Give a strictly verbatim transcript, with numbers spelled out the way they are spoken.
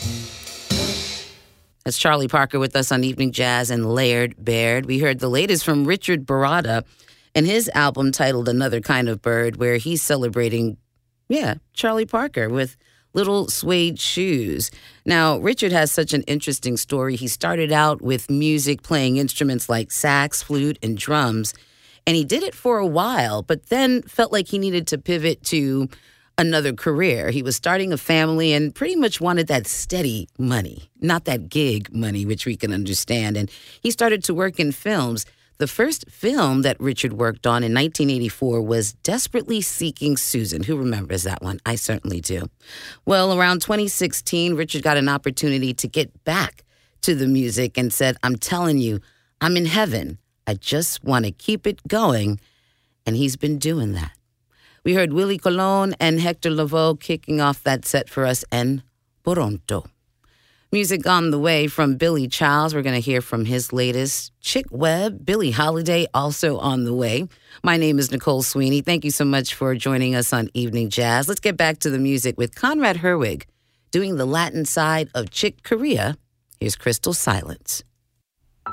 That's Charlie Parker with us on Evening Jazz and Laird Baird. We heard the latest from Richard Baratta and his album titled Another Kind of Bird, where he's celebrating, yeah, Charlie Parker with Little Suede Shoes. Now, Richard has such an interesting story. He started out with music, playing instruments like sax, flute, and drums, and he did it for a while, but then felt like he needed to pivot to another career. He was starting a family and pretty much wanted that steady money, not that gig money, which we can understand. And he started to work in films. The first film that Richard worked on in nineteen eighty-four was Desperately Seeking Susan. Who remembers that one? I certainly do. Well, around twenty sixteen, Richard got an opportunity to get back to the music and said, I'm telling you, I'm in heaven. I just want to keep it going. And he's been doing that. We heard Willie Colon and Hector Lavoe kicking off that set for us, En Toronto. Music on the way from Billy Childs. We're going to hear from his latest, Chick Webb, Billie Holiday, also on the way. My name is Nicole Sweeney. Thank you so much for joining us on Evening Jazz. Let's get back to the music with Conrad Herwig doing the Latin side of Chick Corea. Here's Crystal Silence.